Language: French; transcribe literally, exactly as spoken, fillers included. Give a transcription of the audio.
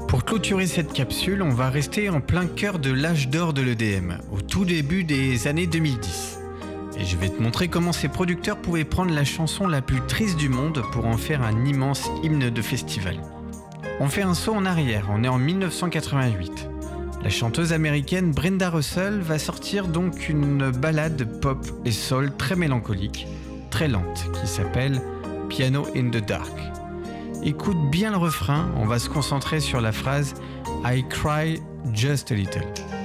Pour clôturer cette capsule, on va rester en plein cœur de l'âge d'or de l'E D M, au tout début des années deux mille dix. Et je vais te montrer comment ces producteurs pouvaient prendre la chanson la plus triste du monde pour en faire un immense hymne de festival. On fait un saut en arrière, on est en mille neuf cent quatre-vingt-huit. La chanteuse américaine Brenda Russell va sortir donc une ballade pop et soul très mélancolique, très lente, qui s'appelle Piano in the Dark. Écoute bien le refrain, on va se concentrer sur la phrase I cry just a little.